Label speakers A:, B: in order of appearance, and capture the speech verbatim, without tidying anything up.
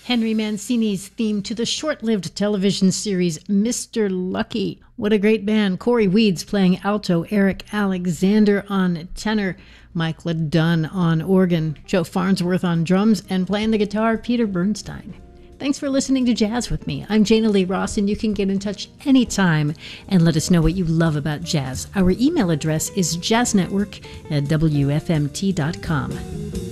A: Henry Mancini's theme to the short-lived television series Mister Lucky. What a great band. Corey Weeds playing alto, Eric Alexander on tenor, Mike LeDunn on organ, Joe Farnsworth on drums, and playing the guitar, Peter Bernstein. Thanks for listening to Jazz with me. I'm Jana Lee Ross, and you can get in touch anytime and let us know what you love about jazz. Our email address is jazznetwork at w f m t dot com.